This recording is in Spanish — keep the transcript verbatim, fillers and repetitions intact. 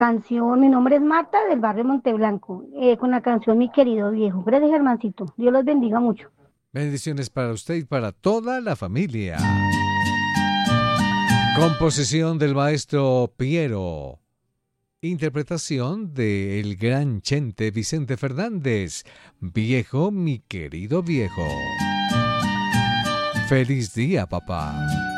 Canción, mi nombre es Marta del barrio Monteblanco, eh, con la canción Mi querido viejo. Gracias, Germancito. Dios los bendiga mucho. Bendiciones para usted y para toda la familia. Composición del maestro Piero. Interpretación del gran Chente Vicente Fernández. Viejo, mi querido viejo. Feliz día, papá.